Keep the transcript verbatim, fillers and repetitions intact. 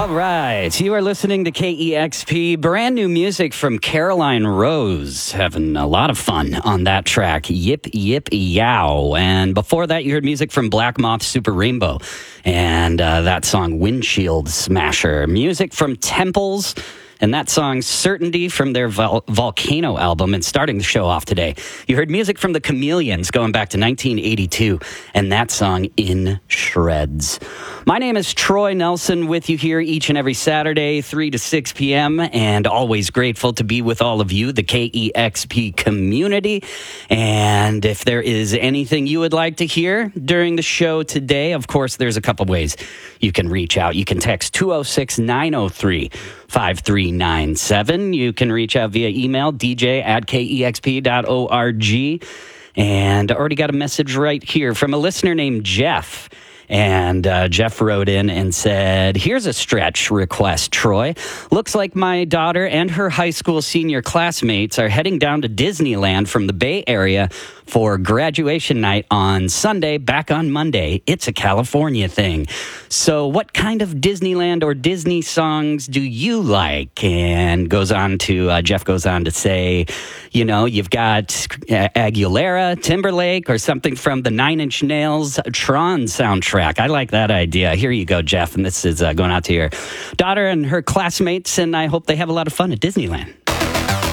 All right, you are listening to K E X P. Brand new music from Caroline Rose. Having a lot of fun on that track. Yip, yip, yow. And before that, you heard music from Black Moth Super Rainbow. And uh, that song, Windshield Smasher. Music from Temples. And that song, Certainty, from their Vol- Volcano album. And starting the show off today, you heard music from the Chameleons going back to nineteen eighty-two. And that song, In Shreds. My name is Troy Nelson, with you here each and every Saturday, three to six p.m. And always grateful to be with all of you, the K E X P community. And if there is anything you would like to hear during the show today, of course, there's a couple ways you can reach out. You can text two oh six, nine oh three, five three nine seven. You can reach out via email, d j at k e x p dot org. And I already got a message right here from a listener named Jeff. And uh, Jeff wrote in and said, here's a stretch request, Troy. Looks like my daughter and her high school senior classmates are heading down to Disneyland from the Bay Area for graduation night on Sunday, back on Monday. It's a California thing. So what kind of Disneyland or Disney songs do you like? And goes on to, uh, Jeff goes on to say, you know, you've got Aguilera, Timberlake, or something from the Nine Inch Nails Tron soundtrack. I like that idea. Here you go, Jeff. And this is uh, going out to your daughter and her classmates, and I hope they have a lot of fun at Disneyland.